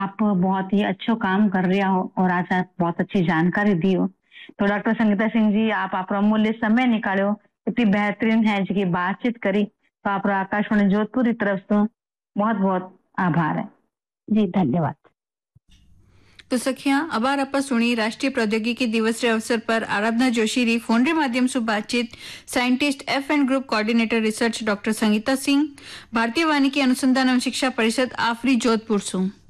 आप बहुत ही अच्छो काम कर रहा हो और आज आप बहुत अच्छी जानकारी दी हो। तो डॉक्टर संगीता सिंह जी, आप आपका अमूल्य समय निकालो, इतनी बेहतरीन है जी की बातचीत करी, तो आप आकाशवाणी जोधपुर की तरफ से बहुत बहुत आभार है जी। धन्यवाद। तो सखियां अबार आप सुनी राष्ट्रीय प्रौद्योगिकी दिवस रे अवसर पर आराधना जोशी री फोन रे माध्यम से बातचीत scientist F and group coordinator research doctor Sangeeta Singh, भारतीय वानिकी अनुसंधान एवं शिक्षा परिषद आफरी जोधपुर सु।